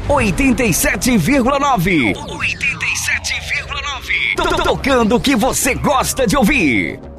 87,9. 87,9. Tocando o que você gosta de ouvir.